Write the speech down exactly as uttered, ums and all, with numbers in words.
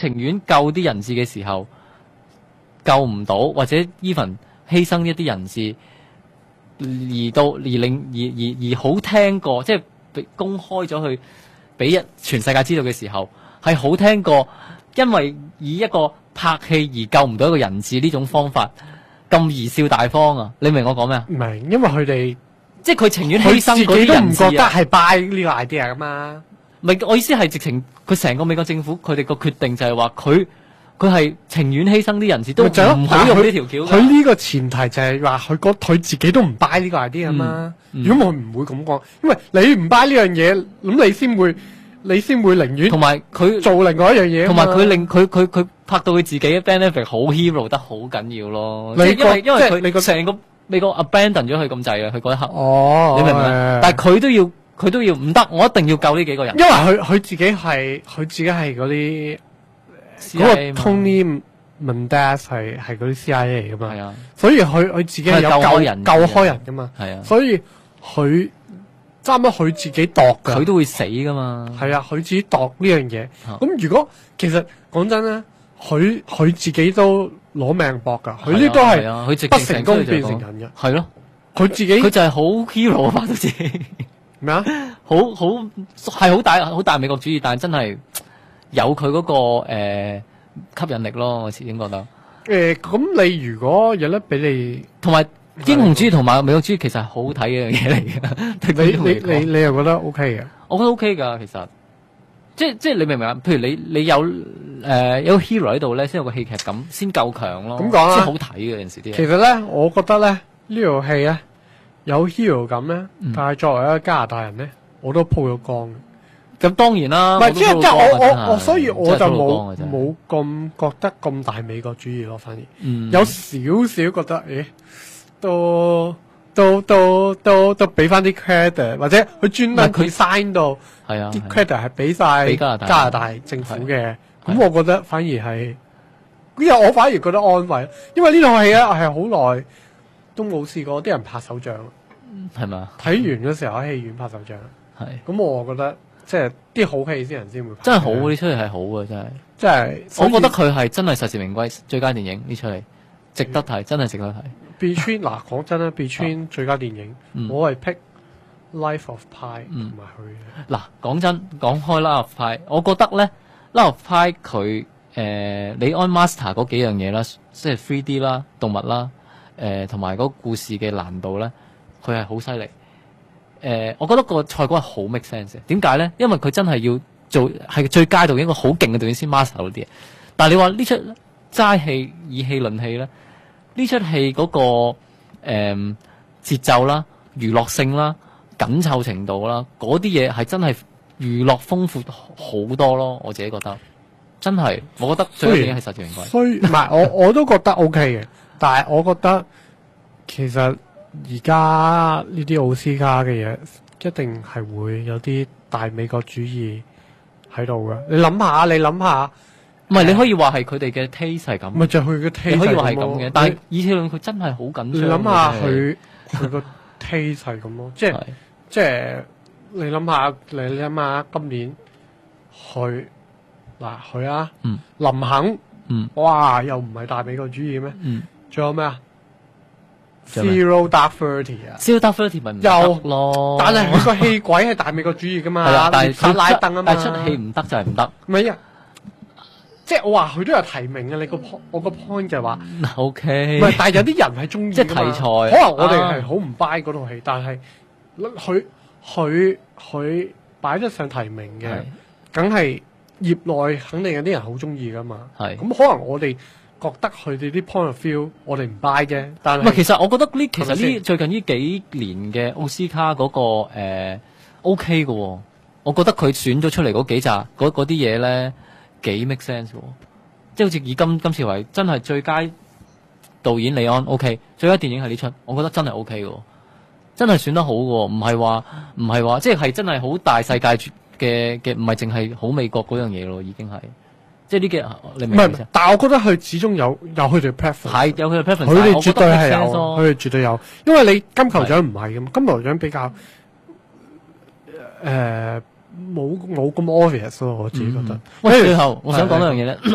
情願救啲人質嘅時候救唔到，或者 even 犧牲一啲人質，而到而令而而而好聽過，即係被公開咗去俾一全世界知道嘅時候，係好聽過，因為以一個拍戲而救唔到一個人質呢種方法咁貽笑大方啊！你明我講咩啊？ 唔係，因為佢哋即係佢情願犧牲嗰佢自己都唔啲人質啊！ 覺得係 buy 呢個 idea 噶嘛。 唔係，我意思係直情佢成個美國政府佢哋個決定就係話佢佢係情願犧牲啲人質都唔好用呢條橋㗎。 佢呢個前提就係話佢覺佢自己都唔 buy 呢個 idea 啊嘛。如果我唔會咁講，因為你唔 buy 呢樣嘢，咁你先會你先會寧願同埋佢做另外一樣嘢， 同埋佢令佢佢佢拍到佢自己嘅 benefit 好 hero 得好緊要咯。 你即係因為因為佢你個成個美國 abandon 咗佢咁滯啊！佢嗰一刻， 哦， 你明唔明？但係佢都要佢都要唔得，我一定要救呢幾個人。 因為佢佢自己係佢自己係嗰啲嗰個 Tony Mendez 係係嗰啲 C I A 嚟噶嘛， 係啊， 所以佢佢自己係有救開人救開人噶嘛， 係啊， 所以佢差唔多佢自己度㗎， 佢都會死噶嘛。 係啊，佢自己度呢樣嘢。咁如果其實講真咧，佢佢自己都攞命搏㗎，佢呢都係不成功變成人嘅。 係咯， 佢自己佢就係好 hero 啊！拍到自己咩啊？ 好好係好大好大美國主義，但係真係有佢嗰個誒吸引力咯。我始終覺得誒，咁你如果有得俾你， 同埋英雄主義同埋美國主義其實係好睇嘅樣嘢嚟嘅。 你你你你又覺得 OK 嘅？ 我覺得 OK 㗎，其實即係即係你明唔明啊？譬如你你有誒、呃、有個 hero 喺度咧，先有個戲劇感，先夠強咯。 咁講啦， 先好睇嘅有陣時啲嘢。 其實咧，我覺得咧呢套戲咧有 hero 感咧， 嗯、 但係作為一個加拿大人咧，我都鋪咗光嘅。 咁當然啦， 唔係即係即係我我我，所以我就冇冇冇咁覺得咁大美國主義咯，反而、 嗯、 有少少覺得，誒，都都都都都俾翻啲 credit， 或者佢專登佢 sign 到， 係啊， 啲 credit 係俾晒加拿大加拿大政府嘅，咁我覺得反而係，因為我反而覺得安慰，因為呢套戲咧係好耐都冇試過啲人拍手掌， 係咪？ 睇完嗰時候喺戲院拍手掌， 係， 咁我覺得。即係啲好戲先人先會拍， 真係好呢出戲係好嘅，真係。 即係我覺得佢係真係實至名歸最佳電影呢出戲，值得睇，真係值得睇。 Between 嗱講真啦 ，Between 最佳電影， 嗯、 我係 pick Life of Pi 同埋佢。 嗱講真，講開 Life of Pi，我覺得咧 Life of Pi 佢誒李安 master 嗰幾樣嘢啦，即係 three D 啦、動物啦，誒同埋嗰個故事嘅難度咧，佢係好犀利。誒、呃，我覺得個賽果係好 make sense 嘅。點解咧？因為佢真係要做係最佳導演一個好勁嘅導演先 master 到啲嘢。但係你話呢出齋戲以戲論戲咧，呢出戲嗰個誒、呃、節奏啦、娛樂性啦、緊湊程度啦，嗰啲嘢係真係娛樂豐富好多咯。我自己覺得真係，我覺得最緊要係實至名歸。 所以唔係我我都覺得 OK 嘅，但係我覺得其實。而家呢啲奧斯卡嘅嘢，一定係會有啲大美國主義喺度嘅。你諗下，你諗下， 唔係你可以話係佢哋嘅 taste 係咁， 咪就係佢嘅 taste， 你可以話係咁嘅。但係以前佢真係好緊張。 你諗下佢佢個 taste 係咁咯，即係即係你諗下，你諗下今年佢嗱佢啊， 嗯、 林肯， 嗯、 哇，又唔係大美國主義咩？ 嗯， 仲有咩啊？Zero Dark Thirty 啊 ，Zero Dark Thirty 咪唔得咯， 但係佢個戲鬼係大美國主義噶嘛， 係啊，但係拉登啊嘛， 但係出戲唔得就係唔得。 唔係啊，即係我話佢都有提名嘅，你個 point 我個 point 就係話 ，OK， 唔係，但係有啲人係中意， 即係題材， 可能我哋係好唔 buy 嗰套戲，但係佢佢佢擺得上提名嘅，梗係業內肯定有啲人好中意噶嘛， 係， 咁可能我哋。覺得佢哋啲 point of view，我哋唔 buy 啫。但係唔係，其實我覺得呢，其實呢最近呢幾年嘅奧斯卡嗰、那個誒、呃、OK 嘅、哦，我覺得佢選咗出嚟嗰幾集嗰啲嘢咧幾 make sense 喎。即係好似以今今次為真係最佳導演李安 OK，最佳電影係呢出，我覺得真係 OK 嘅，真係選得好嘅，唔係話唔係話即係係真係好大世界嘅嘅，唔係淨係好美國嗰樣嘢咯，已經係。即係呢幾，你明唔明？ 但係我覺得佢始終有有佢哋 preference， 係有佢哋 preference， 佢哋絕對係有，佢哋絕對有。因為你金球獎唔係咁，金球獎比較誒冇冇咁 obvious 咯，我自己覺得。 喂、嗯，最後我想講一樣嘢咧。